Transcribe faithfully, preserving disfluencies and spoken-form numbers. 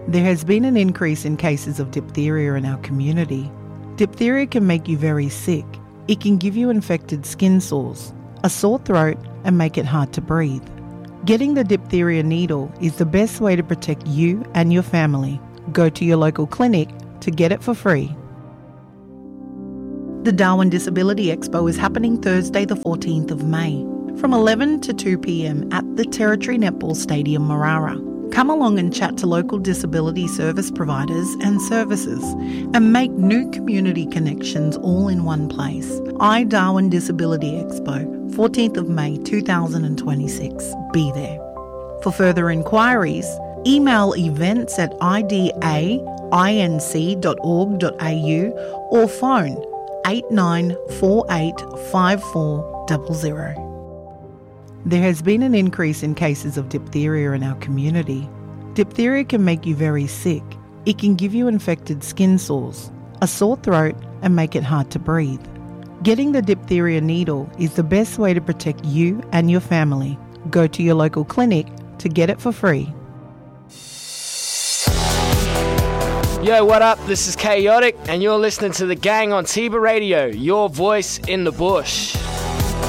There has been an increase in cases of diphtheria in our community. Diphtheria can make you very sick. It can give you infected skin sores, a sore throat, and make it hard to breathe. Getting the diphtheria needle is the best way to protect you and your family. Go to your local clinic to get it for free. The Darwin Disability Expo is happening Thursday the fourteenth of May from eleven to two p.m. at the Territory Netball Stadium, Marara. Come along and chat to local disability service providers and services and make new community connections all in one place. I Darwin Disability Expo, fourteenth of May two thousand twenty-six. Be there. For further inquiries, email events at i d a i n c dot org dot a u or phone eight nine four eight five four zero zero. There has been an increase in cases of diphtheria in our community. Diphtheria can make you very sick. It can give you infected skin sores, a sore throat, and make it hard to breathe. Getting the diphtheria needle is the best way to protect you and your family. Go to your local clinic to get it for free. Yo, what up? This is Chaotic, and you're listening to The Gang on Tiba Radio, your voice in the bush.